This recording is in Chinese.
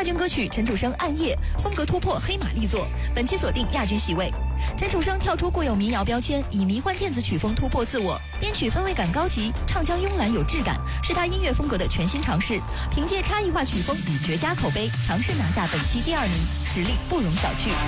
军歌曲陈楚生《暗夜》风格突破黑马力作，本期锁定亚军席位。陈楚生跳出固有民谣标签，以迷幻电子曲风突破自我，编曲氛围感高级，唱腔慵懒有质感，是他音乐风格的全新尝试。凭借差异化曲风与绝佳口碑，强势拿下本期第2名，实力不容小觑。